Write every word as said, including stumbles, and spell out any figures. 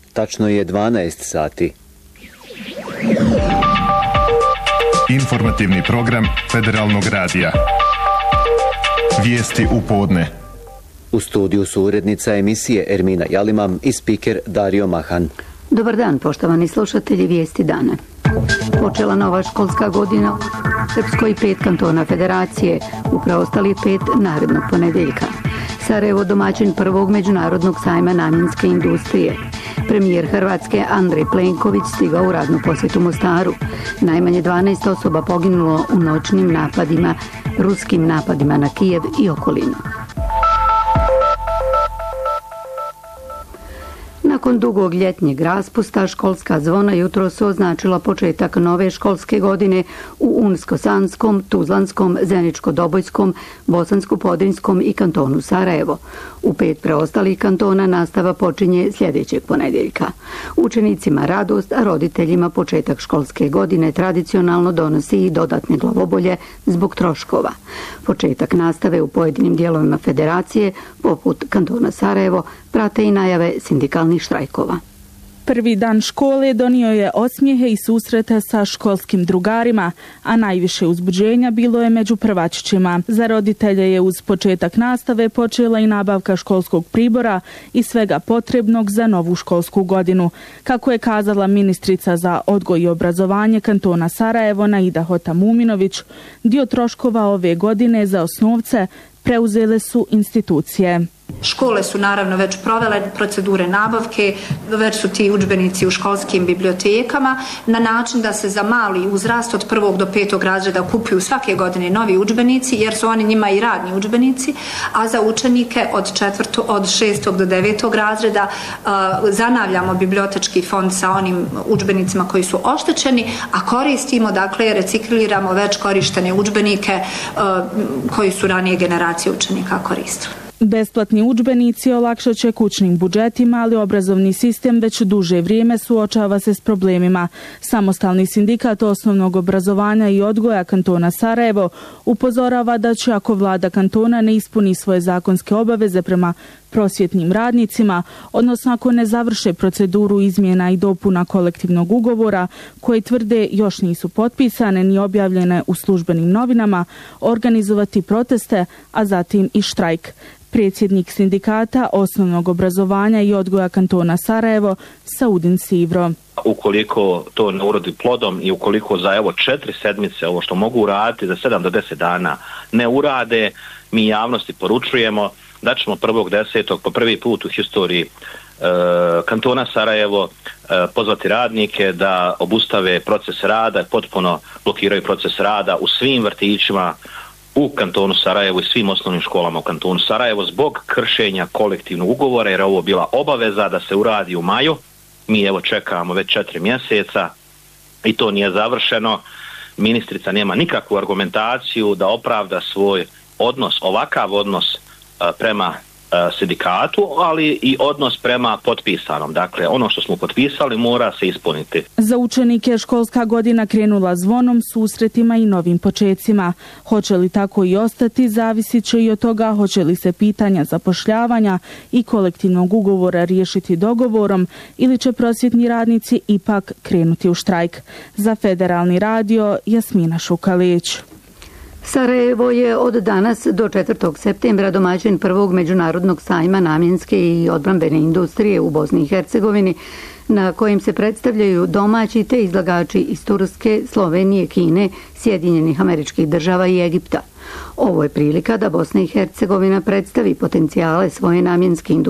Tačno je dvanaest sati. Informativni program Federalnog radija. Vijesti u podne. U studiju su urednica emisije Ermina Jalimam i spiker Dario Mahan. Dobar dan, poštovani slušatelji Vijesti dana. Počela nova školska godina u Srpskoj pet kantona federacije, u preostali pet narednog ponedeljka. Sarajevo domaćin prvog međunarodnog sajma namjenske industrije. Premijer Hrvatske Andrej Plenković stigao u radnu posjetu Mostaru. Najmanje dvanaest osoba poginulo u noćnim napadima, ruskim napadima na Kijev i okolinu. Nakon dugog ljetnjeg raspusta, školska zvona jutro su označila početak nove školske godine u Unsko-Sanskom, Tuzlanskom, Zeničko-Dobojskom, Bosansko-Podrinjskom i kantonu Sarajevo. U pet preostalih kantona nastava počinje sljedećeg ponedeljka. Učenicima radost, a roditeljima početak školske godine tradicionalno donosi i dodatne glavobolje zbog troškova. Početak nastave u pojedinim dijelovima federacije, poput kantona Sarajevo, prate i najave sindikalnih štrajkova. Prvi dan škole donio je osmijehe i susrete sa školskim drugarima, a najviše uzbuđenja bilo je među prvačićima. Za roditelje je uz početak nastave počela i nabavka školskog pribora i svega potrebnog za novu školsku godinu. Kako je kazala ministrica za odgoj i obrazovanje kantona Sarajevo Naida Hotamuminović, dio troškova ove godine za osnovce preuzele su institucije. Škole su naravno već provele procedure nabavke, već su ti udžbenici u školskim bibliotekama na način da se za mali uzrast od prvog do petog razreda kupuju svake godine novi udžbenici, jer su oni njima i radni udžbenici, a za učenike od četvrtog, od šestog do devetog razreda uh, zanavljamo bibliotečki fond sa onim udžbenicima koji su oštećeni, a koristimo, dakle, recikliramo već korištene udžbenike uh, koji su ranije generacije učenika koristili. Besplatni udžbenici olakšat će kućnim budžetima, ali obrazovni sistem već duže vrijeme suočava se s problemima. Samostalni sindikat osnovnog obrazovanja i odgoja kantona Sarajevo upozorava da će, ako vlada kantona ne ispuni svoje zakonske obaveze prema prosvjetnim radnicima, odnosno ako ne završe proceduru izmjena i dopuna kolektivnog ugovora, koje tvrde još nisu potpisane ni objavljene u službenim novinama, organizovati proteste, a zatim i štrajk. Predsjednik sindikata osnovnog obrazovanja i odgoja kantona Sarajevo, Saudin Sivro. Ukoliko to ne urodi plodom i ukoliko za evo četiri sedmice ovo što mogu uraditi za sedam do deset dana ne urade, mi javnosti poručujemo da ćemo prvog desetog po prvi put u historiji e, kantona Sarajevo e, pozvati radnike da obustave proces rada, potpuno blokiraju proces rada u svim vrtićima u kantonu Sarajevo i svim osnovnim školama u kantonu Sarajevo zbog kršenja kolektivnog ugovora, jer ovo bila obaveza da se uradi u maju. Mi evo čekamo već četiri mjeseca i to nije završeno. Ministrica nema nikakvu argumentaciju da opravda svoj odnos, ovakav odnos prema sindikatu, ali i odnos prema potpisanom. Dakle, ono što smo potpisali mora se ispuniti. Za učenike školska godina krenula zvonom, susretima i novim počecima. Hoće li tako i ostati, zavisit će i od toga hoće li se pitanja zapošljavanja i kolektivnog ugovora riješiti dogovorom ili će prosvjetni radnici ipak krenuti u štrajk. Za Federalni radio, Jasmina Šukalić. Sarajevo je od danas do četvrtog septembra domaćin prvog međunarodnog sajma namjenske i odbrambene industrije u Bosni i Hercegovini, na kojem se predstavljaju domaći te izlagači iz Turske, Slovenije, Kine, Sjedinjenih Američkih Država i Egipta. Ovo je prilika da Bosna i Hercegovina predstavi potencijale svoje namjenske industrije